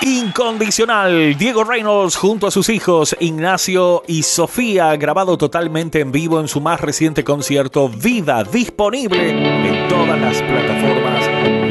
Incondicional, Diego Reynolds junto a sus hijos Ignacio y Sofía, grabado totalmente en vivo en su más reciente concierto Vida, disponible en todas las plataformas